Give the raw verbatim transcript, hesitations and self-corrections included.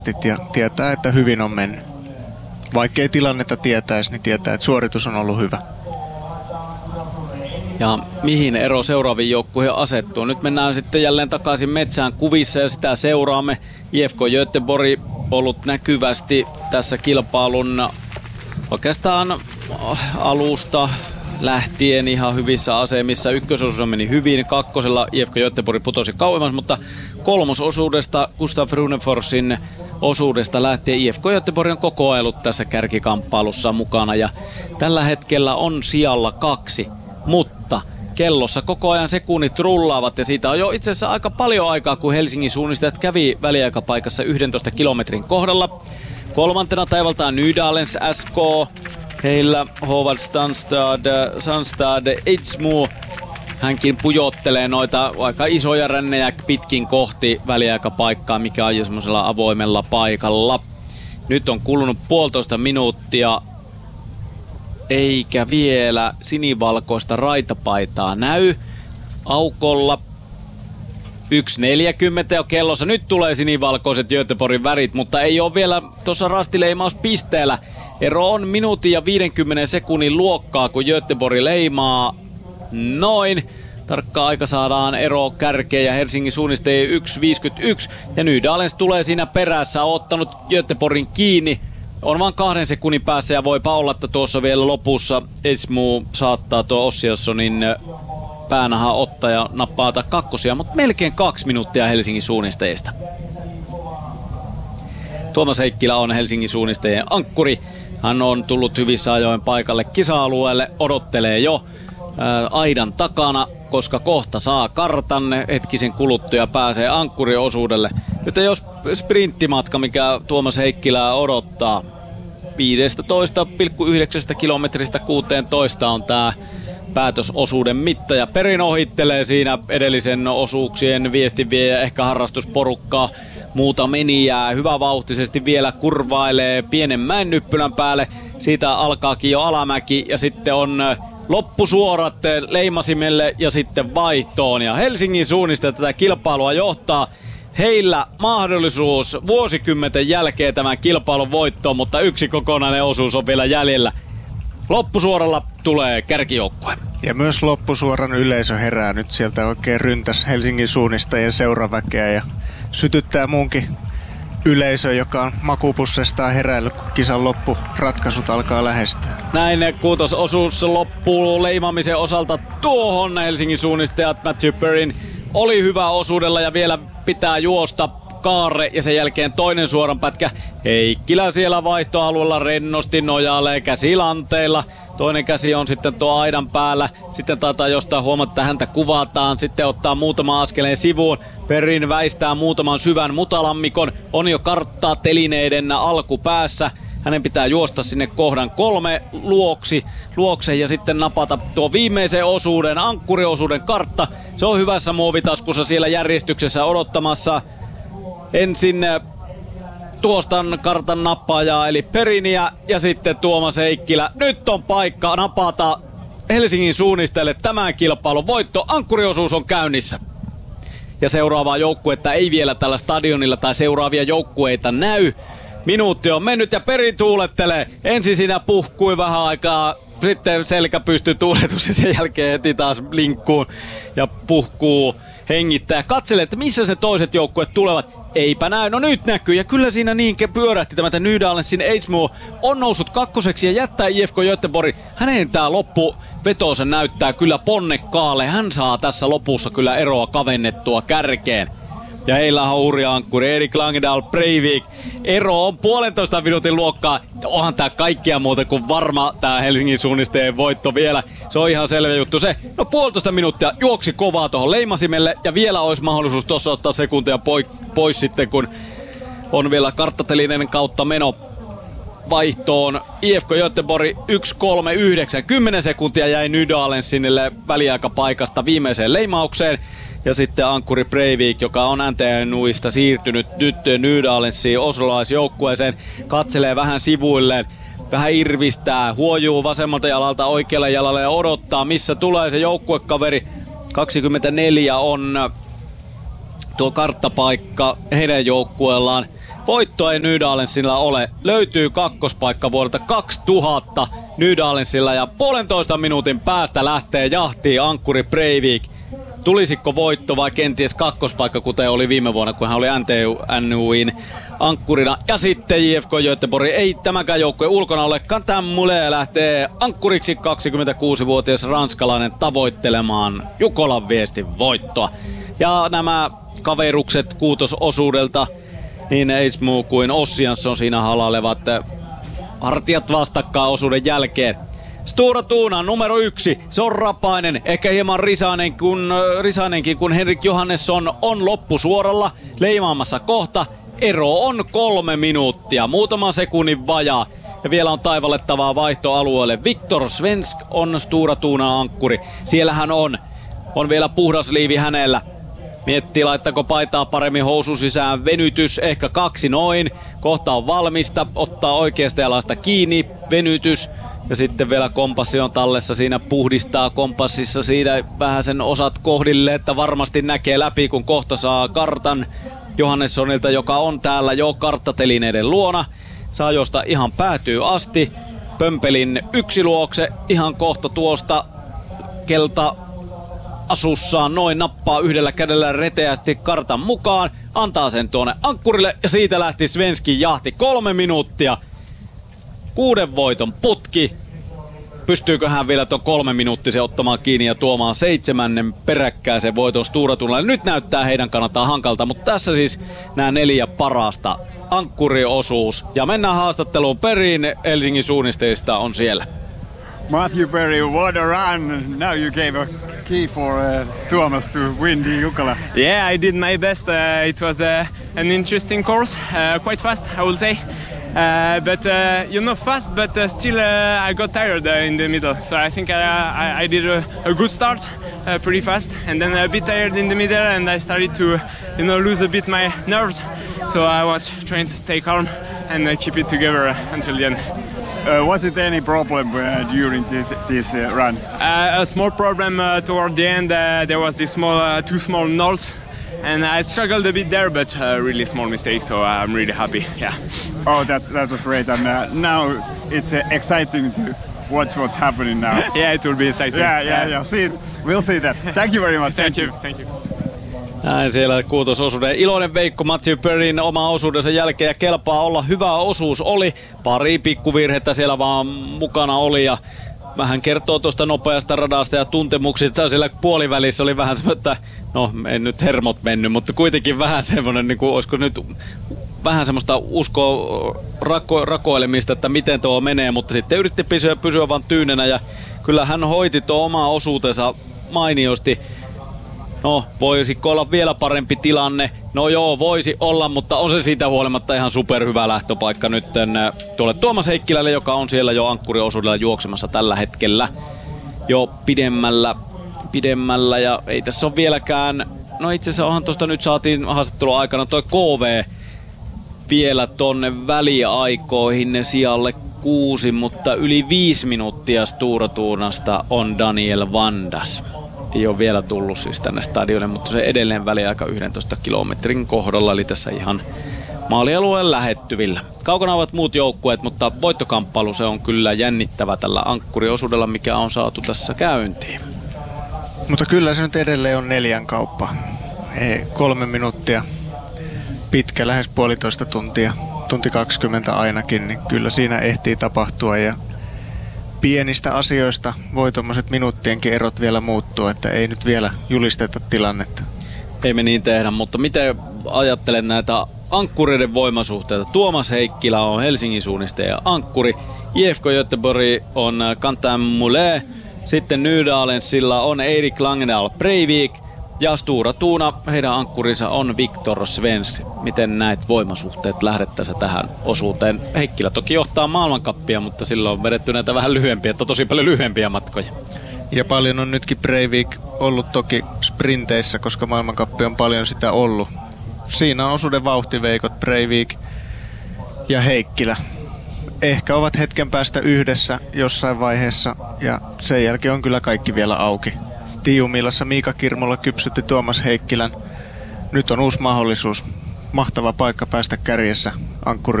ja tietää, että hyvin on mennyt. Vaikkei tilannetta tietäisi, niin tietää, että suoritus on ollut hyvä. Ja mihin ero seuraaviin joukkuihin asettuu? Nyt mennään sitten jälleen takaisin metsään kuvissa ja sitä seuraamme. I F K Göteborg ollut näkyvästi tässä kilpailun oikeastaan alusta lähtien ihan hyvissä asemissa. Ykkösosuus meni hyvin, kakkosella I F K Göteborg putosi kauemmas, mutta kolmososuudesta Gustav Runeforsin osuudesta lähtien I F K Göteborg on koko ajan ollut tässä kärkikamppailussa mukana ja tällä hetkellä on sijalla kaksi, mutta kellossa koko ajan sekunnit rullaavat ja siitä on jo itse asiassa aika paljon aikaa, kun Helsingin suunnistajat kävi väliaikapaikassa yhdentoista kilometrin kohdalla. Kolmantena taivaltaan Nydalens S K, heillä Håvard Sandstad, Sandstad Eidsmo. Hänkin pujottelee noita aika isoja rännejä pitkin kohti väliaikapaikkaa, mikä on jo semmoisella avoimella paikalla. Nyt on kulunut puolitoista minuuttia, eikä vielä sinivalkoista raitapaitaa näy aukolla. yksi neljäkymmentä jo kellossa. Nyt tulee sinivalkoiset Göteborgin värit, mutta ei ole vielä tuossa rastileimauspisteellä. Ero on minuutin ja viidenkymmenen sekunnin luokkaa, kun Göteborg leimaa noin. Tarkka aika saadaan ero kärkeen ja Helsingin suunnistajien yksi viisikymmentäyksi. Ja Nydalens tulee siinä perässä, ottanut Göteborgin kiinni. On vain kahden sekunnin päässä ja voipa olla, että tuossa vielä lopussa Esmu saattaa tuo Ossiassonin päänahan ottaa ja nappaata kakkosia, mutta melkein kaksi minuuttia Helsingin suunnistajista. Tuomas Heikkilä on Helsingin suunnistajien ankkuri. Hän on tullut hyvissä ajoin paikalle kisa-alueelle, odottelee jo ää, aidan takana, koska kohta saa kartan hetkisen kuluttua pääsee ankkuriosuudelle. Nyt ei ole sprinttimatka, mikä Tuomas Heikkilää odottaa. viisitoista pilkku yhdeksän kilometristä kuusitoista on tää päätösosuuden mitta ja Perin ohittelee siinä edellisen osuuksien viestinviejä, ehkä harrastusporukkaa. Muuta menijää hyvä vauhtisesti vielä kurvailee pienen mäennyppylän päälle. Siitä alkaakin jo alamäki ja sitten on loppusuorat Leimasimelle ja sitten vaihtoon. Ja Helsingin suunnista tätä kilpailua johtaa. Heillä mahdollisuus vuosikymmenten jälkeen tämän kilpailun voittoon, mutta yksi kokonainen osuus on vielä jäljellä. Loppusuoralla tulee kärkijoukkue. Ja myös loppusuoran yleisö herää nyt sieltä oikein ryntäs Helsingin suunnistajien seuraväkeä ja sytyttää muunkin yleisö, joka on makupussestaan heräillyt, kun kisan loppuratkaisut alkaa lähestyä. Näin kuutososuus loppuu leimaamisen osalta tuohon. Helsingin suunnistajat Matthew Perrin oli hyvä osuudella ja vielä pitää juosta kaarre ja sen jälkeen toinen suoran pätkä. Heikkilä siellä vaihtoalueella rennosti nojailee käsilanteilla. Toinen käsi on sitten tuo aidan päällä. Sitten taitaa jostain huomata, että häntä kuvataan. Sitten ottaa muutama askeleen sivuun. Perin väistää muutaman syvän mutalammikon. On jo karttaa telineiden alkupäässä. Hänen pitää juosta sinne kohdan kolme luoksi, luokse ja sitten napata tuo viimeisen osuuden, ankkuriosuuden kartta. Se on hyvässä muovitaskussa siellä järjestyksessä odottamassa. Ensin tuostan kartan nappaajaa eli Periniä ja sitten Tuomas Heikkilä. Nyt on paikka napata Helsingin suunnistajille tämän kilpailun voitto. Ankkuriosuus on käynnissä. Ja seuraavaa joukkuetta ei vielä tällä stadionilla tai seuraavia joukkueita näy. Minuutti on mennyt ja Perin tuulettelee. Ensin siinä puhkui vähän aikaa, sitten selkä pystyy tuuletus ja sen jälkeen heti taas linkkuun ja puhkuu, hengittää. Katselee, että missä se toiset joukkueet tulevat. Eipä näy, no nyt näkyy ja kyllä siinä niinkin pyörähti tämä Nydalensin Eidsmo on noussut kakkoseksi ja jättää I F K Göteborg. Hänen tää loppu vetonsa näyttää kyllä ponnekkaalle. Hän saa tässä lopussa kyllä eroa kavennettua kärkeen. Ja heillä on hurja ankkuri Erik Langedal Breivik. Ero on puolentoista minuutin luokkaa. Onhan tää kaikkia muuta kuin varma tää Helsingin suunnistajien voitto vielä. Se on ihan selvä juttu se. No puolitoista minuuttia juoksi kovaa tuohon Leimasimelle. Ja vielä olisi mahdollisuus tuossa ottaa sekuntia pois, pois sitten kun on vielä karttatelinen kautta meno vaihtoon. I F K Göteborg yksi kolme yhdeksän. kymmenen sekuntia jäi Nydalensinille väliaikapaikasta viimeiseen leimaukseen. Ja sitten ankkuri Breivik, joka on N T Nuista siirtynyt nyt Nydalensiin oslolaisjoukkueeseen, katselee vähän sivuilleen, vähän irvistää, huojuu vasemmalta jalalta oikealle jalalle ja odottaa, missä tulee se joukkuekaveri. kaksikymmentäneljä on tuo karttapaikka heidän joukkueellaan. Voittoa ei Nydalensilla ole. Löytyy kakkospaikka vuodelta kaksituhatta Nydalensilla ja puolentoista minuutin päästä lähtee jahtiin ankkuri Breivik. Tulisiko voitto vai kenties kakkospaikka, kuten oli viime vuonna, kun hän oli N U I:n ankkurina. Ja sitten J F K Göteborg ei tämäkään joukkue ulkona ole. Quentin Moulet lähtee ankkuriksi, kaksikymmentäkuusivuotias ranskalainen tavoittelemaan Jukolan viestin voittoa. Ja nämä kaverukset kuutososuudelta, niin ei muu kuin Ossiansson siinä halailevat hartiat vastakkaan osuuden jälkeen. Stura Tuuna numero yksi, se on rapainen, ehkä hieman risainen kun, risainenkin, kun Henrik Johannesson on loppusuoralla leimaamassa kohta. Ero on kolme minuuttia, muutaman sekunnin vajaa. Ja vielä on taivallettavaa vaihtoalueelle. Viktor Svensk on Stura Tuunan ankkuri. Siellähän on, on vielä puhdas liivi hänellä. Miettii, laittako paitaa paremmin housu sisään, venytys, ehkä kaksi noin. Kohta on valmista, ottaa oikeasta jalasta kiinni, venytys. Ja sitten vielä kompassi on tallessa, siinä puhdistaa kompassissa siinä vähän sen osat kohdille, että varmasti näkee läpi, kun kohta saa kartan Johannessonilta, joka on täällä jo karttatelineiden luona. Saa josta ihan päätyy asti. Pömpelin yksi luokse, ihan kohta tuosta kelta asussaan noin nappaa yhdellä kädellä reteästi kartan mukaan, antaa sen tuonne ankkurille ja siitä lähti Svenskin jahti kolme minuuttia. Kuuden voiton putki. Pystyykö hän vielä tuon kolme minuuttisen ottamaan kiinni ja tuomaan seitsemännen peräkkäisen voiton Stura Tuunalle? Nyt näyttää heidän kannattaa hankalta, mutta tässä siis nämä neljä parasta ankkuriosuus. Ja mennään haastatteluun perin. Helsingin suunnisteista on siellä. Matthew Perry, what a run! Now you gave a key for uh, Tuomas to win the Jukala. Yeah, I did my best. Uh, it was uh, an interesting course, uh, quite fast, I would say. Uh, but uh, you know, fast, but uh, still uh, I got tired uh, in the middle. So I think I, I, I did a, a good start, uh, pretty fast, and then a bit tired in the middle, and I started to, you know, lose a bit my nerves. So I was trying to stay calm and uh, keep it together uh, until the end. Uh, was it any problem uh, during the, this uh, run? Uh, a small problem uh, toward the end. Uh, there was this small, uh, two small knolls. And I struggled a bit there, but a uh, really small mistake, so I'm really happy, yeah. Oh, that, that was great, and uh, now it's uh, exciting to watch what's happening now. Yeah, it will be exciting. Yeah, yeah, yeah, see it. We'll see that. Thank you very much. Thank, thank you, thank you. Näin siellä kuutososuuden iloinen Veikko Matthew Perryn oma osuudensa jälkeen ja kelpaa olla hyvä osuus oli. Pari pikkuvirhettä siellä vaan mukana oli ja vähän kertoo tuosta nopeasta radasta ja tuntemuksista. Siellä puolivälissä oli vähän semmoinen, että no ei nyt hermot mennyt, mutta kuitenkin vähän semmoinen, niin kuin, olisiko nyt vähän semmoista uskoa rako, rakoilemista, että miten tuo menee, mutta sitten yritti pysyä, pysyä vaan tyynenä ja kyllä hän hoiti tuo omaa osuutensa mainiosti. No, voisiko olla vielä parempi tilanne? No joo, voisi olla, mutta on se siitä huolimatta ihan superhyvä lähtöpaikka nyt tuolle Tuomas Heikkilälle, joka on siellä jo ankkuriosuudella juoksemassa tällä hetkellä jo pidemmällä, pidemmällä ja ei tässä ole vieläkään, no itse asiassa onhan tuosta nyt saatiin haastattelun aikana toi K V vielä tonne väliaikoihin sijalle kuusi, mutta yli viisi minuuttia Stura Tuunasta on Daniel Vandas. Ei ole vielä tullut siis tänne stadionille, mutta se edelleen väliaika yhdentoista kilometrin kohdalla, eli tässä ihan maalialueen lähettyvillä. Kaukana ovat muut joukkueet, mutta voittokamppailu se on kyllä jännittävä tällä ankkuriosuudella, mikä on saatu tässä käyntiin. Mutta kyllä se nyt edelleen on neljän kauppa. Ei, kolme minuuttia pitkä, lähes puolitoista tuntia, tunti kaksikymmentä ainakin, niin kyllä siinä ehtii tapahtua ja pienistä asioista voi tuommoiset minuuttienkin erot vielä muuttua, että ei nyt vielä julisteta tilannetta. Ei me niin tehdä, mutta miten ajattelen näitä ankkureiden voimasuhteita? Tuomas Heikkilä on Helsingin suunnistaja ankkuri, J F K Göteborg on Quentin Moulet, sitten Nydalensilla on Erik Langendal Breivik ja Stura Tuuna, heidän ankkurinsa on Viktor Svensk. Miten näet voimasuhteet lähdettäessä tähän osuuteen? Heikkilä toki johtaa maailmankappia, mutta silloin on vedetty näitä vähän lyhyempiä, että tosi paljon lyhyempiä matkoja. Ja paljon on nytkin Breivik ollut toki sprinteissä, koska maailmankappi on paljon sitä ollut. Siinä on osuuden vauhtiveikot Breivik ja Heikkilä. Ehkä ovat hetken päästä yhdessä jossain vaiheessa ja sen jälkeen on kyllä kaikki vielä auki. Tiiumillassa Miika Kirmola kypsytti Tuomas Heikkilän. Nyt on uusi mahdollisuus. mahtava paikka päästä kärjessä ankkury